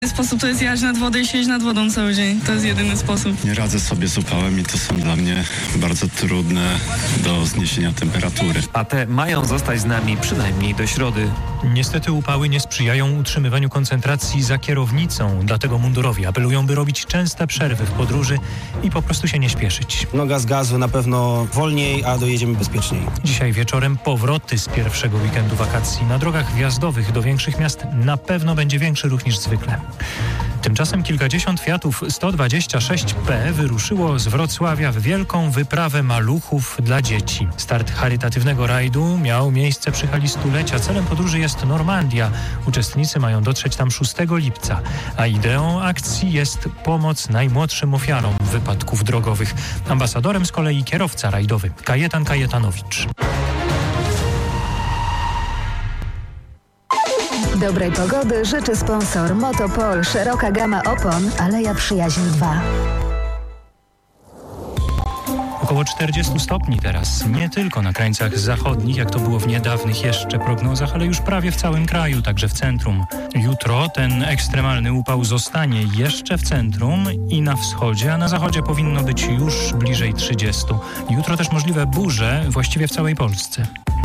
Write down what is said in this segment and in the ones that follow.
Sposób to jest jechać nad wodę i siedzieć nad wodą cały dzień. To jest jedyny sposób. Nie radzę sobie z upałem i to są dla mnie bardzo trudne do zniesienia temperatury. A te mają zostać z nami przynajmniej do środy. Niestety upały nie sprzyjają utrzymywaniu koncentracji za kierownicą, dlatego mundurowi apelują, by robić częste przerwy w podróży i po prostu się nie śpieszyć. Noga z gazu, na pewno wolniej, a dojedziemy bezpieczniej. Dzisiaj wieczorem powroty z pierwszego weekendu wakacji. Na drogach wjazdowych do większych miast na pewno będzie większy ruch niż zwykle. Tymczasem kilkadziesiąt Fiatów 126P wyruszyło z Wrocławia w wielką wyprawę maluchów dla dzieci. Start charytatywnego rajdu miał miejsce przy hali stulecia. Celem podróży jest Normandia. Uczestnicy mają dotrzeć tam 6 lipca, a ideą akcji jest pomoc najmłodszym ofiarom wypadków drogowych. Ambasadorem z kolei kierowca rajdowy Kajetan Kajetanowicz. Dobrej pogody życzy sponsor Motopol. Szeroka gama opon, Aleja Przyjaźni 2. Około 40 stopni teraz, nie tylko na krańcach zachodnich, jak to było w niedawnych jeszcze prognozach, ale już prawie w całym kraju, także w centrum. Jutro ten ekstremalny upał zostanie jeszcze w centrum i na wschodzie, a na zachodzie powinno być już bliżej 30. Jutro też możliwe burze właściwie w całej Polsce.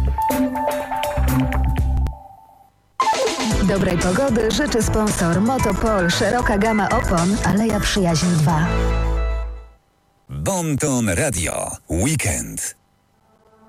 Dobrej pogody życzy sponsor Motopol. Szeroka gama opon, Aleja Przyjaźni 2. Bon Ton Radio. Weekend.